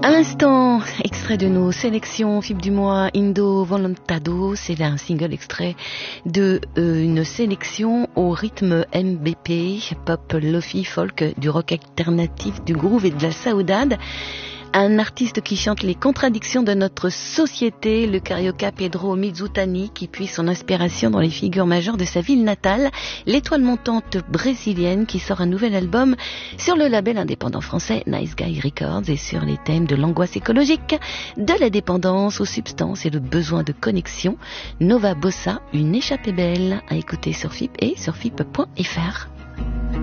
À l'instant, extrait de nos sélections FIP du mois, Indo Volontado, c'est un single extrait de une sélection au rythme MBP, pop, lofi, folk, du rock alternatif, du groove et de la saudade. Un artiste qui chante les contradictions de notre société, le carioca Pedro Mizutani, qui puise son inspiration dans les figures majeures de sa ville natale, l'étoile montante brésilienne qui sort un nouvel album sur le label indépendant français Nice Guy Records et sur les thèmes de l'angoisse écologique, de la dépendance aux substances et le besoin de connexion. Nova Bossa, une échappée belle à écouter sur FIP et sur FIP.fr.